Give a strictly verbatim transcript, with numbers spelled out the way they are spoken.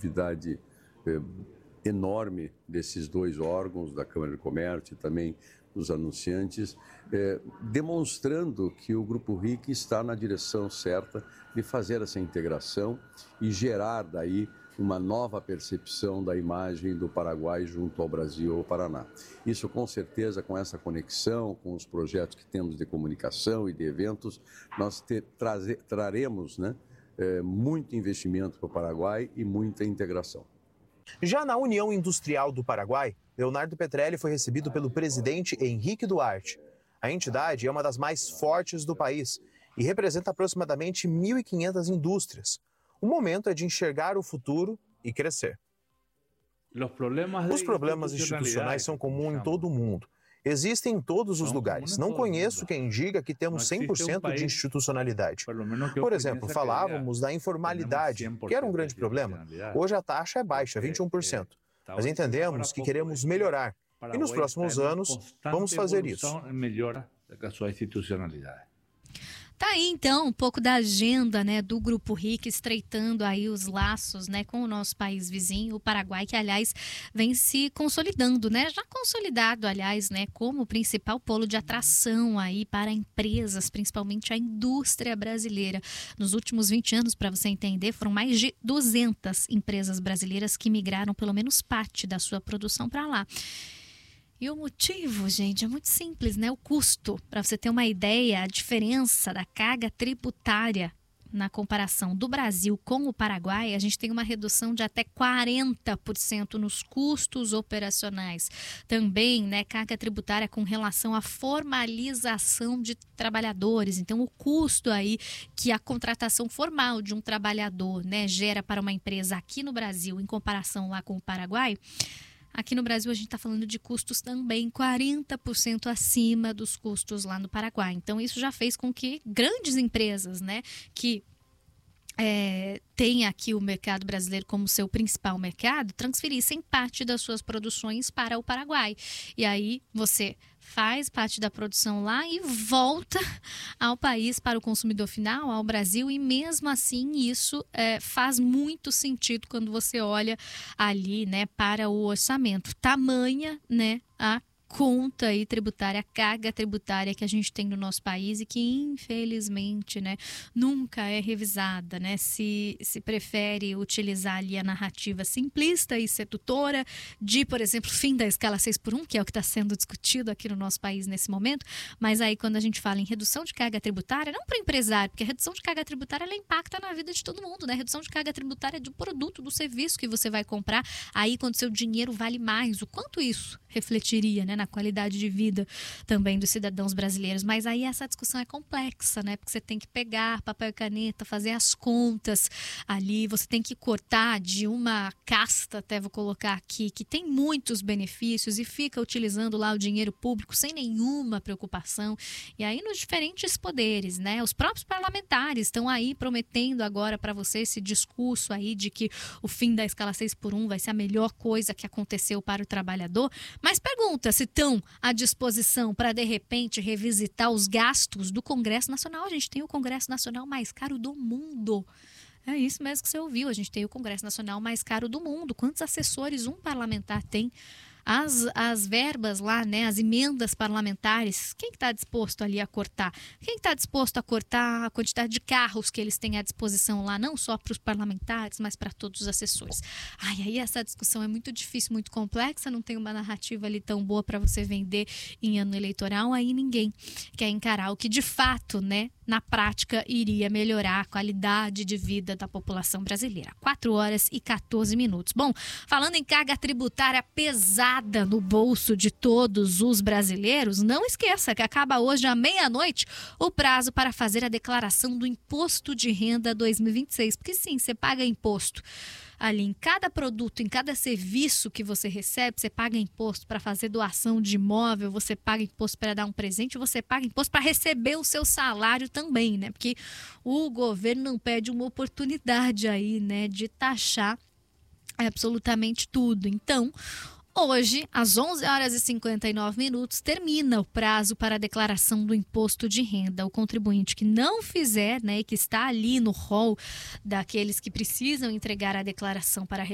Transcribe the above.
atividade eh, enorme desses dois órgãos, da Câmara de Comércio e também dos anunciantes, eh, demonstrando que o Grupo R I C está na direção certa de fazer essa integração e gerar daí uma nova percepção da imagem do Paraguai junto ao Brasil ou ao Paraná. Isso, com certeza, com essa conexão, com os projetos que temos de comunicação e de eventos, nós te, traze, traremos né, eh, muito investimento para o Paraguai e muita integração. Já na União Industrial do Paraguai, Leonardo Petrelli foi recebido pelo presidente Henrique Duarte. A entidade é uma das mais fortes do país e representa aproximadamente mil e quinhentas indústrias. O momento é de enxergar o futuro e crescer. Os problemas institucionais são comuns em todo o mundo. Existem em todos os lugares. Não conheço quem diga que temos cem por cento de institucionalidade. Por exemplo, falávamos da informalidade, que era um grande problema. Hoje a taxa é baixa, vinte e um por cento. Mas entendemos que queremos melhorar. E nos próximos anos, vamos fazer isso. Tá aí, então, um pouco da agenda, né, do Grupo R I C, estreitando aí os laços, né, com o nosso país vizinho, o Paraguai, que, aliás, vem se consolidando, né, já consolidado, aliás, né, como o principal polo de atração aí para empresas, principalmente a indústria brasileira. Nos últimos vinte anos, para você entender, foram mais de duzentas empresas brasileiras que migraram pelo menos parte da sua produção para lá. E o motivo, gente, é muito simples, né? O custo. Para você ter uma ideia, a diferença da carga tributária na comparação do Brasil com o Paraguai, a gente tem uma redução de até quarenta por cento nos custos operacionais. Também, né, carga tributária com relação à formalização de trabalhadores. Então, o custo aí que a contratação formal de um trabalhador, né, gera para uma empresa aqui no Brasil, em comparação lá com o Paraguai, aqui no Brasil, a gente está falando de custos também quarenta por cento acima dos custos lá no Paraguai. Então, isso já fez com que grandes empresas, né, que é, têm aqui o mercado brasileiro como seu principal mercado, transferissem parte das suas produções para o Paraguai. E aí, você faz parte da produção lá e volta ao país para o consumidor final, ao Brasil, e mesmo assim isso é, faz muito sentido quando você olha ali, né, para o orçamento. Tamanha, né, a conta aí tributária, a carga tributária que a gente tem no nosso país e que infelizmente, né, nunca é revisada, né? Se, se prefere utilizar ali a narrativa simplista e sedutora de, por exemplo, fim da escala seis por um, que é o que está sendo discutido aqui no nosso país nesse momento, mas aí quando a gente fala em redução de carga tributária, não para o empresário, porque a redução de carga tributária ela impacta na vida de todo mundo, né? A redução de carga tributária é do produto, do serviço que você vai comprar, aí quando seu dinheiro vale mais, o quanto isso refletiria, né, na qualidade de vida também dos cidadãos brasileiros. Mas aí essa discussão é complexa, né? Porque você tem que pegar papel e caneta, fazer as contas ali, você tem que cortar de uma casta, até vou colocar aqui, que tem muitos benefícios e fica utilizando lá o dinheiro público sem nenhuma preocupação. E aí nos diferentes poderes, né? Os próprios parlamentares estão aí prometendo agora para você esse discurso aí de que o fim da escala seis por um vai ser a melhor coisa que aconteceu para o trabalhador. Mas pergunta se estão à disposição para, de repente, revisitar os gastos do Congresso Nacional. A gente tem o Congresso Nacional mais caro do mundo. É isso mesmo que você ouviu. A gente tem o Congresso Nacional mais caro do mundo. Quantos assessores um parlamentar tem? As, as verbas lá, né, as emendas parlamentares, quem está disposto ali a cortar? Quem está disposto a cortar a quantidade de carros que eles têm à disposição lá, não só para os parlamentares, mas para todos os assessores? Ai, aí essa discussão é muito difícil, muito complexa, não tem uma narrativa ali tão boa para você vender em ano eleitoral, aí ninguém quer encarar o que de fato, né, na prática iria melhorar a qualidade de vida da população brasileira. quatro horas e quatorze minutos. Bom, falando em carga tributária pesada no bolso de todos os brasileiros, não esqueça que acaba hoje à meia-noite o prazo para fazer a declaração do Imposto de Renda dois mil e vinte e seis. Porque sim, você paga imposto ali em cada produto, em cada serviço que você recebe, você paga imposto para fazer doação de imóvel, você paga imposto para dar um presente, você paga imposto para receber o seu salário também, né? Porque o governo não perde uma oportunidade aí, né, de taxar absolutamente tudo. Então, hoje, às onze horas e cinquenta e nove minutos, termina o prazo para a declaração do imposto de renda. O contribuinte que não fizer, né, e que está ali no rol daqueles que precisam entregar a declaração para